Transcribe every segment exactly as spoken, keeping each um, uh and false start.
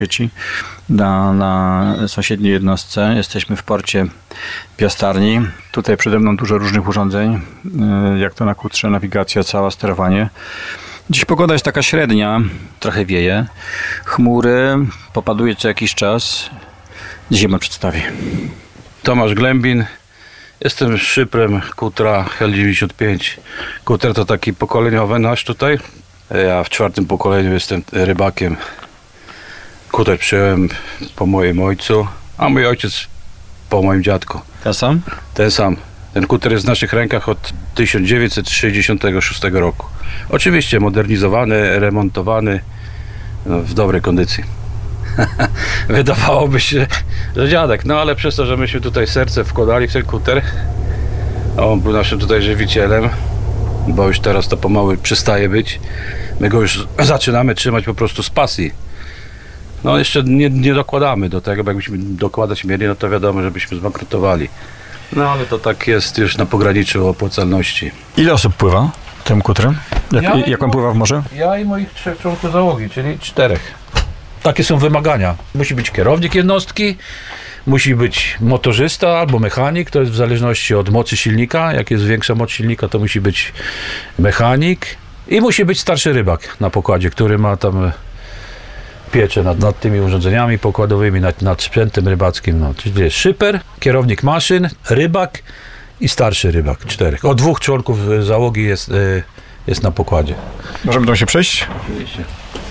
dzieci na, na sąsiedniej jednostce. Jesteśmy w porcie Piastarni. Tutaj przede mną dużo różnych urządzeń, jak to na kutrze, nawigacja, cała, sterowanie. Dziś pogoda jest taka średnia, trochę wieje. Chmury, popaduje co jakiś czas. Zima przedstawi. Tomasz Glębin. Jestem szyprem kutra Hel dziewięćdziesiąt pięć. Kuter to taki pokoleniowy nasz tutaj. Ja w czwartym pokoleniu jestem rybakiem. Kuter przyjąłem po moim ojcu, a mój ojciec po moim dziadku. Ten sam? Ten sam. Ten kuter jest w naszych rękach od tysiąc dziewięćset sześćdziesiątego szóstego roku. Oczywiście modernizowany, remontowany, no, w dobrej kondycji. Wydawałoby się, że dziadek, no ale przez to, że myśmy tutaj serce wkładali w ten kuter, a on był naszym tutaj żywicielem, bo już teraz to pomału przestaje być. My go już zaczynamy trzymać po prostu z pasji. No jeszcze nie, nie dokładamy do tego, bo jakbyśmy dokładać mieli, no to wiadomo, żebyśmy zbankrutowali. No ale to tak jest już na pograniczu opłacalności. Ile osób pływa tym kutrem? Jak, Ja jak on pływa w morzu? Ja i moich trzech członków załogi, czyli czterech. Takie są wymagania. Musi być kierownik jednostki, musi być motorzysta albo mechanik, to jest w zależności od mocy silnika. Jak jest większa moc silnika, to musi być mechanik i musi być starszy rybak na pokładzie, który ma tam pieczę nad, nad tymi urządzeniami pokładowymi, nad, nad sprzętem rybackim. No, czyli jest szyper, kierownik maszyn, rybak i starszy rybak, czterech. O dwóch członków załogi jest, jest na pokładzie. Możemy tam się przejść? Oczywiście.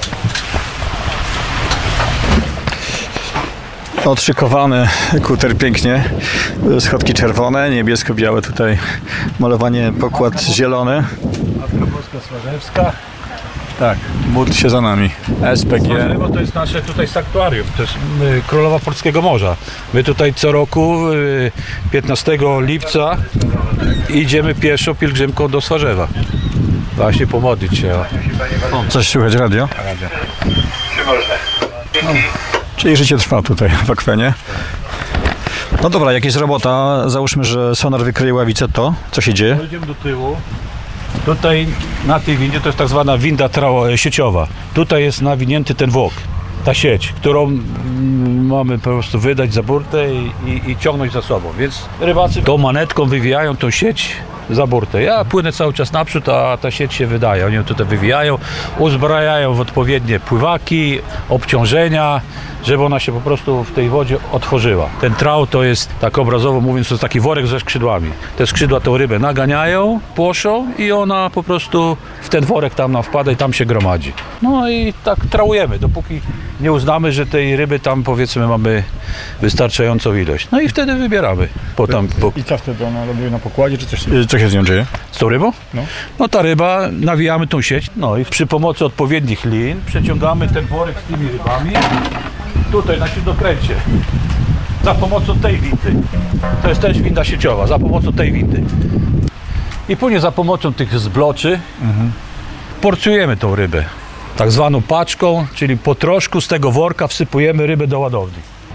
Odszykowany kuter pięknie, schodki czerwone, niebiesko-białe tutaj malowanie, pokład zielony. Matka Boska Swarzewska. Tak, módl się za nami. S P G. Swarzewo to jest nasze tutaj sanktuarium, to jest y, Królowa Polskiego Morza. My tutaj co roku y, piętnastego lipca idziemy pieszo pielgrzymką do Swarzewa. Właśnie pomodlić się. O, coś słychać, radio? Radio. No, czyli życie trwa tutaj w akwenie. No dobra, jak jest robota, załóżmy, że sonar wykryje ławicę, to co się dzieje? Idziemy do tyłu. Tutaj na tej windzie to jest tak zwana winda trao- sieciowa. Tutaj jest nawinięty ten włok, ta sieć, którą mm, mamy po prostu wydać za burtę i, i, i ciągnąć za sobą. Więc rybacy tą manetką wywijają tą sieć za burtę. Ja płynę cały czas naprzód, a ta sieć się wydaje. Oni ją tutaj wywijają, uzbrajają w odpowiednie pływaki, obciążenia, żeby ona się po prostu w tej wodzie otworzyła. Ten trał to jest, tak obrazowo mówiąc, to jest taki worek ze skrzydłami. Te skrzydła tą rybę naganiają, płoszą i ona po prostu w ten worek tam nam wpada i tam się gromadzi. No i tak trałujemy, dopóki nie uznamy, że tej ryby tam powiedzmy mamy wystarczającą ilość. No i wtedy wybieramy. Po tam, po... I co wtedy ona ląduje na pokładzie, czy coś? Co się z nią dzieje? Z tą rybą? No. No ta ryba, nawijamy tą sieć, no i przy pomocy odpowiednich lin przeciągamy ten worek z tymi rybami tutaj na śródokręcie za pomocą tej windy. To jest też winda sieciowa, za pomocą tej windy. I później za pomocą tych zbloczy mhm. porcujemy tą rybę. Tak zwaną paczką, czyli po troszku z tego worka wsypujemy rybę do ładowni.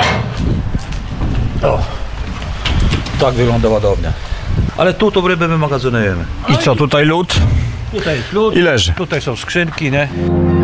O, tak wygląda ładownia. Ale tu tą rybę my magazynujemy. I co, tutaj lód? Tutaj jest lód, I leży. Tutaj są skrzynki, nie?